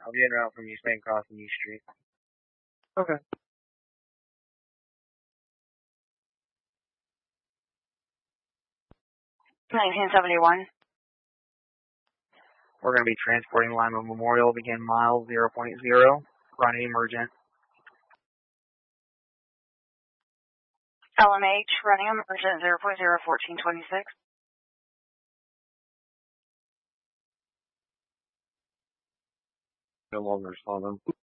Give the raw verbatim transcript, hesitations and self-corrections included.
I'll be en route from East Bank Crossing East Street. Okay. nineteen seventy-one. We're going to be transporting Lima Memorial, begin mile zero point zero, run emergent. L M H, running emergent zero point zero, fourteen twenty-six. No longer responding.